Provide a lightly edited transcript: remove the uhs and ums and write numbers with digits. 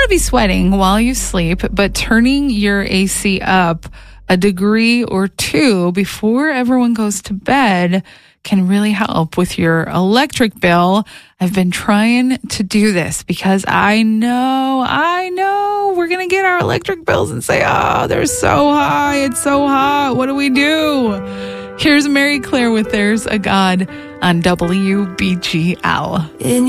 to be sweating while you sleep, but turning your AC up a degree or two before everyone goes to bed can really help with your electric bill. I've been trying to do this because I know we're going to get our electric bills and say, oh, they're so high. It's so hot. What do we do? Here's Mary Claire with There's a God on WBGL.